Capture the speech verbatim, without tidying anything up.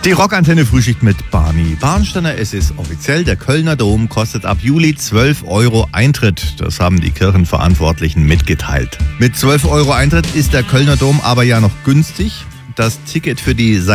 Die Rockantenne Frühschicht mit Barney Barnsteiner. Es ist offiziell, der Kölner Dom kostet ab Juli zwölf Euro Eintritt. Das haben die Kirchenverantwortlichen mitgeteilt. Mit zwölf Euro Eintritt ist der Kölner Dom aber ja noch günstig. Das Ticket für die